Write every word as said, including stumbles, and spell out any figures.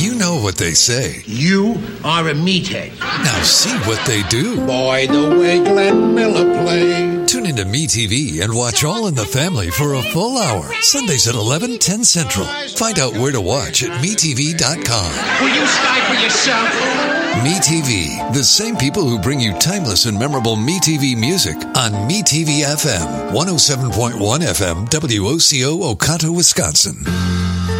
You know what they say. You are a meathead. Now see what they do. Boy, the way Glenn Miller played. Tune into MeTV and watch All in the Family for a full hour. Sundays at eleven, ten Central. Find out where to watch at me T V dot com. Will you stifle yourself? MeTV, the same people who bring you timeless and memorable MeTV music on MeTV F M, one oh seven point one F M, W O C O, Oconto, Wisconsin.